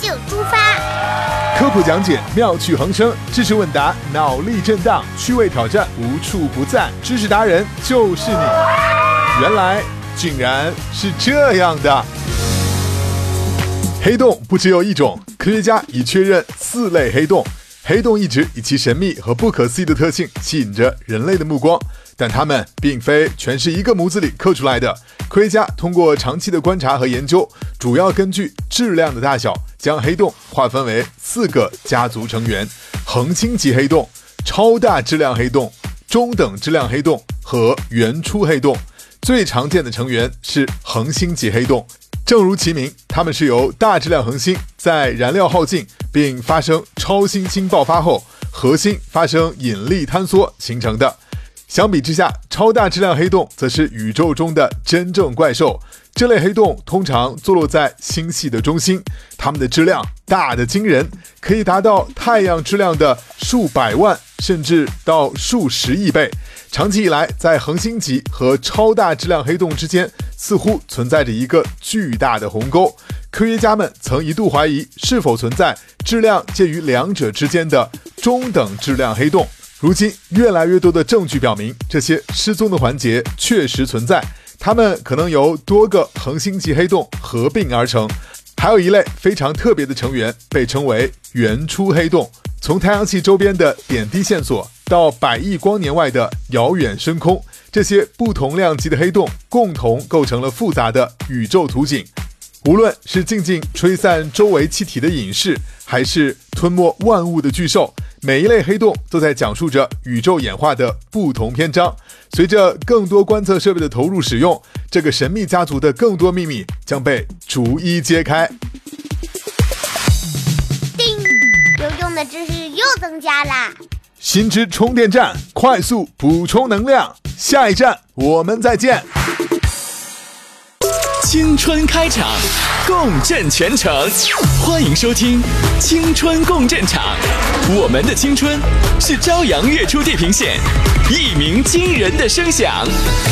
出发。 科普讲解妙趣横生，知识问答脑力震荡，趣味挑战无处不在，知识达人就是你。原来竟然是这样的。黑洞不只有一种，科学家已确认4类黑洞。黑洞一直以其神秘和不可思议的特性吸引着人类的目光，但它们并非全是一个模子里刻出来的。科学家通过长期的观察和研究，主要根据质量的大小，将黑洞划分为4个家族成员：恒星级黑洞、超大质量黑洞、中等质量黑洞和原初黑洞。最常见的成员是恒星级黑洞。正如其名，它们是由大质量恒星在燃料耗尽并发生超新星爆发后，核心发生引力坍缩形成的。相比之下，超大质量黑洞则是宇宙中的真正怪兽。这类黑洞通常坐落在星系的中心，它们的质量大得惊人，可以达到太阳质量的数百万甚至到数十亿倍。长期以来，在恒星级和超大质量黑洞之间似乎存在着一个巨大的鸿沟。科学家们曾一度怀疑是否存在质量介于两者之间的中等质量黑洞。如今越来越多的证据表明，这些失踪的环节确实存在，它们可能由多个恒星级黑洞合并而成。还有一类非常特别的成员被称为原初黑洞。从太阳系周边的点滴线索到100亿光年外的遥远深空，这些不同量级的黑洞共同构成了复杂的宇宙图景。无论是静静吹散周围气体的隐士，还是吞没万物的巨兽，每一类黑洞都在讲述着宇宙演化的不同篇章。随着更多观测设备的投入使用，这个神秘家族的更多秘密将被逐一揭开。 叮，有用的知识又增加啦！ 新知充电站，快速补充能量。下一站我们再见。 青春开场，共振全城，欢迎收听青春共振场。我们的青春是朝阳月出地平线，一鸣惊人的声响。